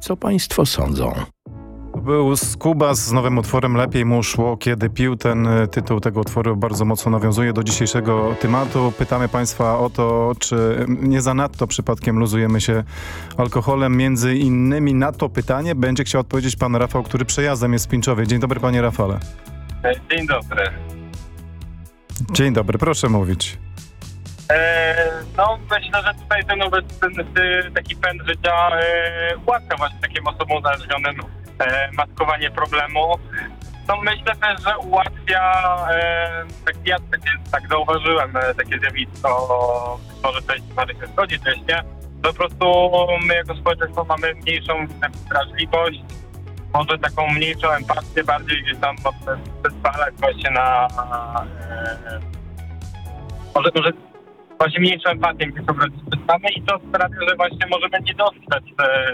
Co państwo sądzą? Był Skubas z nowym utworem Lepiej mu szło, kiedy pił. Ten tytuł tego utworu bardzo mocno nawiązuje do dzisiejszego tematu. Pytamy państwa o to, czy nie zanadto przypadkiem luzujemy się alkoholem. Między innymi na to pytanie będzie chciał odpowiedzieć pan Rafał, który przejazdem jest w Pińczowie. Dzień dobry, panie Rafale. Dzień dobry. Dzień dobry, proszę mówić. No myślę, że tutaj ten taki pęd życia ułatwia właśnie takim osobom uzależnionym maskowanie problemu. No myślę też, że ułatwia, tak zauważyłem takie zjawisko, może część się zgodzi, część nie. Po prostu my jako społeczeństwo mamy mniejszą wrażliwość, może taką mniejszą empatię, bardziej gdzieś tam zezwalać właśnie na może właśnie mniejszą empatię gdzieś tam mamy i to sprawia, że właśnie możemy nie dostać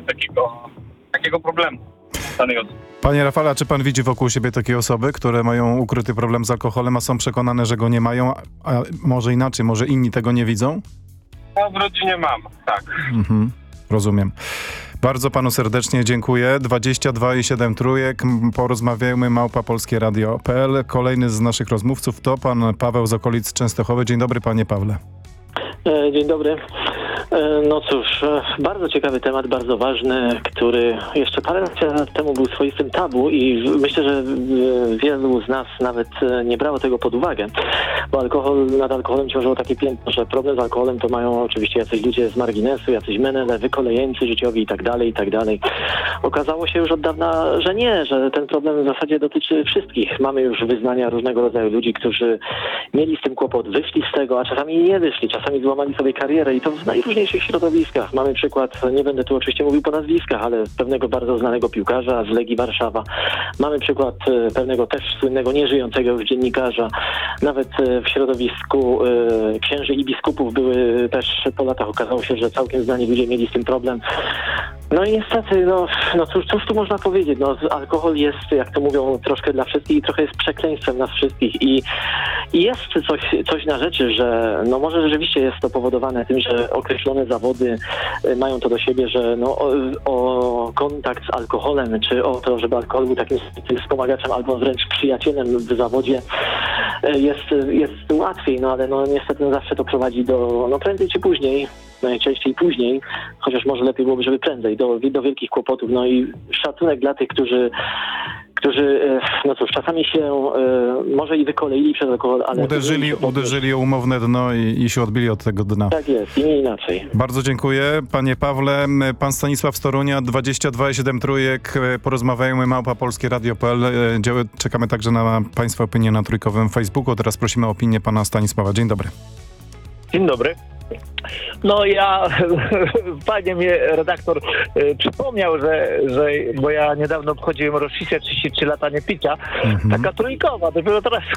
takiego problemu danej osoby. Panie Rafale, czy pan widzi wokół siebie takie osoby, które mają ukryty problem z alkoholem, a są przekonane, że go nie mają, a może inaczej, może inni tego nie widzą? No w rodzinie mam, tak. Rozumiem. Bardzo panu serdecznie dziękuję. 22,7 trójek. Porozmawiajmy @polskieradio.pl. Kolejny z naszych rozmówców to pan Paweł z okolic Częstochowy. Dzień dobry, panie Pawle. Dzień dobry. No cóż, bardzo ciekawy temat, bardzo ważny, który jeszcze parę lat temu był swoistym tabu i myślę, że wielu z nas nawet nie brało tego pod uwagę, bo nad alkoholem ciążyło takie piętno, że problem z alkoholem to mają oczywiście jacyś ludzie z marginesu, jacyś menele, wykolejeńcy życiowi i tak dalej, i tak dalej. Okazało się już od dawna, że nie, że ten problem w zasadzie dotyczy wszystkich. Mamy już wyznania różnego rodzaju ludzi, którzy mieli z tym kłopot, wyszli z tego, a czasami nie wyszli, czasami złamali sobie karierę i to w najróżniejszych środowiskach. Mamy przykład, nie będę tu oczywiście mówił po nazwiskach, ale pewnego bardzo znanego piłkarza z Legii Warszawa. Mamy przykład pewnego też słynnego, nieżyjącego już dziennikarza. Nawet w środowisku księży i biskupów były też po latach, okazało się, że całkiem znani ludzie mieli z tym problem. No i niestety, cóż tu można powiedzieć? Alkohol jest, jak to mówią, troszkę dla wszystkich i trochę jest przekleństwem nas wszystkich i jest coś na rzeczy, że może rzeczywiście jest to powodowane tym, że określone zawody mają to do siebie, że o kontakt z alkoholem, czy o to, żeby alkohol był takim wspomagaczem albo wręcz przyjacielem w zawodzie, jest łatwiej, ale niestety zawsze to prowadzi do, prędzej czy później, najczęściej później, chociaż może lepiej byłoby, żeby prędzej, do wielkich kłopotów. No i szacunek dla tych, którzy czasami się może i wykoleili przez alkohol, ale... Uderzyli o umowne dno i się odbili od tego dna. Tak jest, i nie inaczej. Bardzo dziękuję, panie Pawle. Pan Stanisław z Torunia, 22,7 trójek. Porozmawiajmy @polskieradio.pl. Czekamy także na państwa opinię na trójkowym Facebooku. Teraz prosimy o opinię pana Stanisława. Dzień dobry. Dzień dobry. Panie mnie redaktor przypomniał, bo ja niedawno obchodziłem rocznicę 33 lata niepicia, taka trójkowa, dopiero teraz